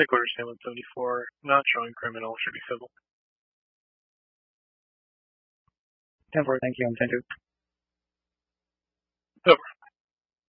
Headquarters Sam 174, not showing criminal, should be civil. 10-4, thank you, and 10-2.